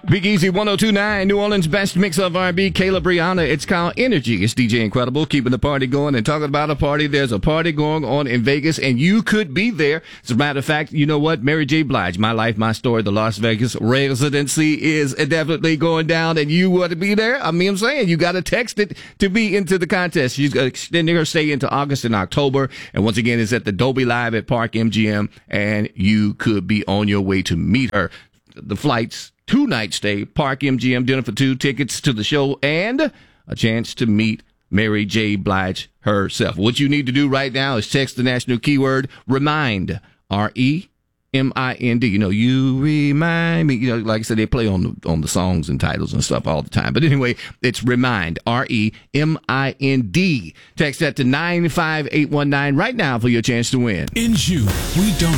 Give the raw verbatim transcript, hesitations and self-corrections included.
Big Easy one oh two point nine, New Orleans' best mix of R and B. Kayla Brianna. It's called Energy. It's D J Incredible, keeping the party going and talking about a party. There's a party going on in Vegas, and you could be there. As a matter of fact, you know what? Mary J. Blige, My Life, My Story, the Las Vegas residency is definitely going down, and you want to be there. I mean, I'm saying you got to text it to be into the contest. She's extending her stay into August and October, and once again, it's at the Dolby Live at Park M G M, and you could be on your way to meet her. The flights, two-night stay, Park M G M, dinner for two, tickets to the show, and a chance to meet Mary J. Blige herself. What you need to do right now is text the national keyword REMIND, R E M I N D. You know, you remind me. You know, like I said, they play on the, on the songs and titles and stuff all the time. But anyway, it's REMIND, R E M I N D. Text that to nine five eight one nine right now for your chance to win. In June, we don't